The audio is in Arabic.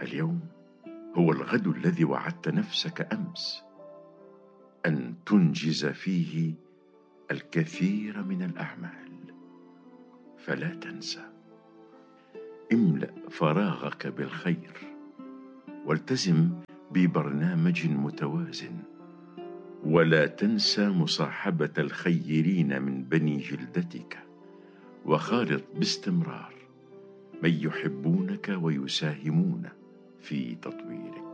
اليوم هو الغد الذي وعدت نفسك أمس أن تنجز فيه الكثير من الأعمال، فلا تنسى. املأ فراغك بالخير، والتزم ببرنامج متوازن، ولا تنسى مصاحبة الخيرين من بني جلدتك، وخالط باستمرار من يحبونك ويساهمون في تطويرك.